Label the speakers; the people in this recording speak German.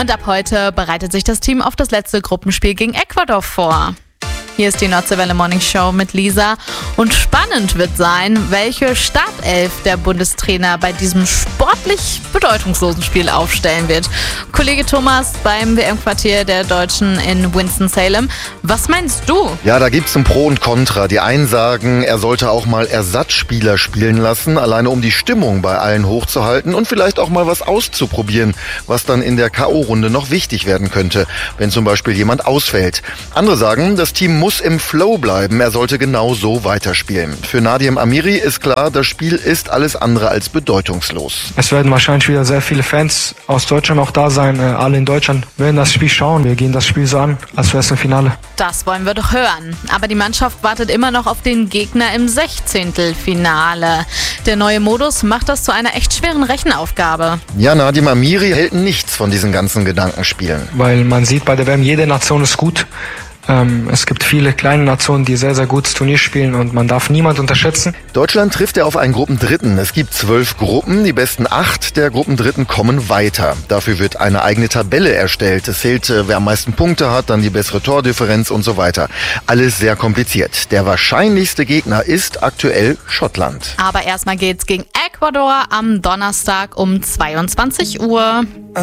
Speaker 1: Und ab heute bereitet sich das Team auf das letzte Gruppenspiel gegen Ecuador vor. Hier ist die Nordische Welle Morning Show mit Lisa. Und spannend wird sein, welche Startelf der Bundestrainer bei diesem sportlich bedeutungslosen Spiel aufstellen wird. Kollege Thomas beim WM-Quartier der Deutschen in Winston-Salem. Was meinst du?
Speaker 2: Ja, da gibt's ein Pro und Contra. Die einen sagen, er sollte auch mal Ersatzspieler spielen lassen, alleine um die Stimmung bei allen hochzuhalten und vielleicht auch mal was auszuprobieren, was dann in der K.O.-Runde noch wichtig werden könnte, wenn zum Beispiel jemand ausfällt. Andere sagen, das Team muss im Flow bleiben. Er sollte genau so weiterspielen. Für Nadim Amiri ist klar, das Spiel ist alles andere als bedeutungslos.
Speaker 3: Es werden wahrscheinlich wieder sehr viele Fans aus Deutschland auch da sein. Alle in Deutschland werden das Spiel schauen. Wir gehen das Spiel so an, als wäre es ein Finale.
Speaker 1: Das wollen wir doch hören. Aber die Mannschaft wartet immer noch auf den Gegner im 16. Der neue Modus macht das zu einer echt schweren Rechenaufgabe.
Speaker 2: Ja, Nadim Amiri hält nichts von diesen ganzen Gedankenspielen.
Speaker 3: Weil man sieht bei der WM, jede Nation ist gut. Es gibt viele kleine Nationen, die sehr, sehr gutes Turnier spielen und man darf niemand unterschätzen.
Speaker 2: Deutschland trifft ja auf einen Gruppendritten. Es gibt 12 Gruppen. Die besten 8 der Gruppendritten kommen weiter. Dafür wird eine eigene Tabelle erstellt. Es zählt, wer am meisten Punkte hat, dann die bessere Tordifferenz und so weiter. Alles sehr kompliziert. Der wahrscheinlichste Gegner ist aktuell Schottland.
Speaker 1: Aber erstmal geht's gegen Ecuador am Donnerstag um 22 Uhr.